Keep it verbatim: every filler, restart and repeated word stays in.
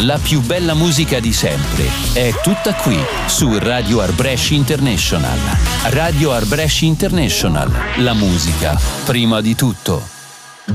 La più bella musica di sempre è tutta qui su Radio Arbresh International. Radio Arbresh International. La musica prima di tutto.